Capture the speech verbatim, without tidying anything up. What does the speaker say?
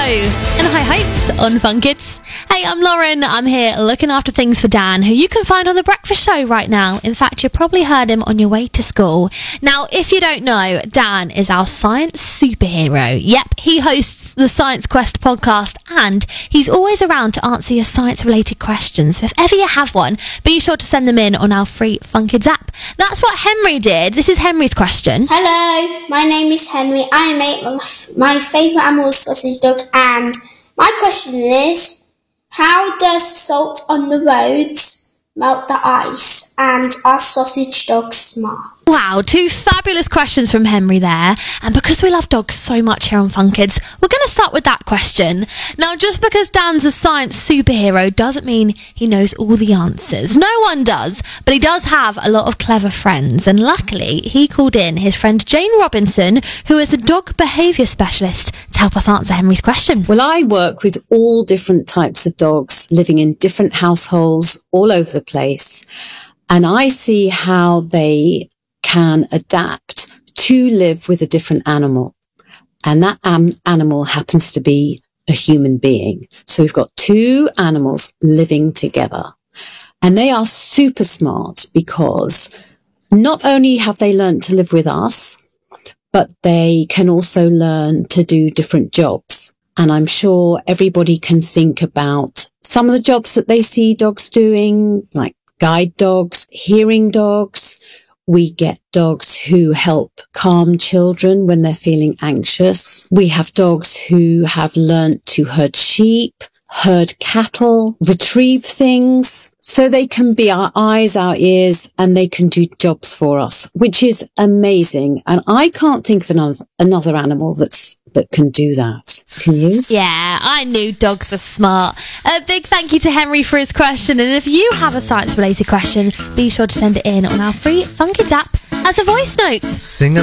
and High Hopes on Fun Kids. Hey, I'm Lauren. I'm here looking after things for Dan, who you can find on The Breakfast Show right now. In fact, you probably heard him on your way to school. Now, if you don't know, Dan is our science superhero. Yep, he hosts the Science Quest podcast, and he's always around to answer your science-related questions. So if ever you have one, be sure to send them in on our free Fun Kids app. That's what Henry did. This is Henry's question. Hello, my name is Henry. I am eight. My, my favourite animal is sausage dog, and my question is, how does salt on the roads melt the ice, and are sausage dogs smart? Wow, two fabulous questions from Henry there. And because we love dogs so much here on Fun Kids, we're going to start with that question. Now, just because Dan's a science superhero doesn't mean he knows all the answers. No one does, but he does have a lot of clever friends. And luckily, he called in his friend Jane Robinson, who is a dog behaviour specialist, to help us answer Henry's question. Well, I work with all different types of dogs living in different households all over the place. And I see how they can adapt to live with a different animal. And that um, animal happens to be a human being. So we've got two animals living together. And they are super smart because not only have they learned to live with us, but they can also learn to do different jobs. And I'm sure everybody can think about some of the jobs that they see dogs doing, like guide dogs, hearing dogs. We get dogs who help calm children when they're feeling anxious. We have dogs who have learnt to herd sheep, herd cattle, retrieve things. So they can be our eyes, our ears, and they can do jobs for us, which is amazing. And I can't think of another, another animal that's that can do that. Can you? Yeah, I knew dogs are smart. A big thank you to Henry for his question. And if you have a science-related question, be sure to send it in on our free Fun Kids app as a voice note. Sing along.